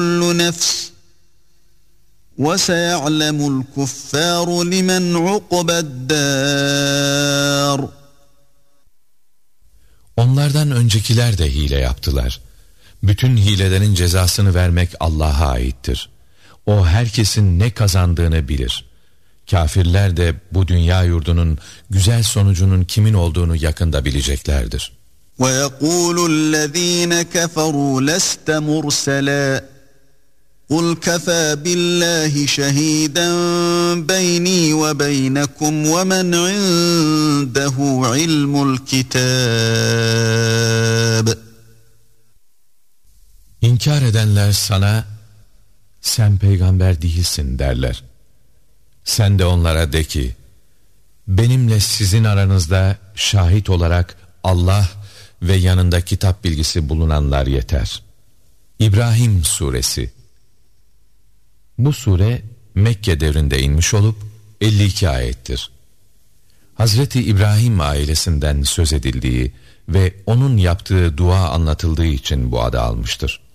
نَفْسٍ وَسَيَعْلَمُ الْكُفَّارُ لِمَنْ عُقْبَى الدَّارِ. Onlardan öncekiler de hile yaptılar. Bütün hilelerin cezasını vermek Allah'a aittir. O herkesin ne kazandığını bilir. Kafirler de bu dünya yurdunun güzel sonucunun kimin olduğunu yakında bileceklerdir. وَيَقُولُ الَّذ۪ينَ كَفَرُوا لَسْتَ مُرْسَلًا قُلْ كَفَى بِاللّٰهِ شَه۪يدًا بَيْنِي وَبَيْنَكُمْ وَمَنْ عِنْدَهُ عِلْمُ الْكِتَابِ. İnkar edenler sana, sen peygamber değilsin derler. Sen de onlara de ki, benimle sizin aranızda şahit olarak Allah ve yanında kitap bilgisi bulunanlar yeter. İbrahim Suresi. Bu sure Mekke devrinde inmiş olup 52 ayettir. Hazreti İbrahim ailesinden söz edildiği ve onun yaptığı dua anlatıldığı için bu adı almıştır.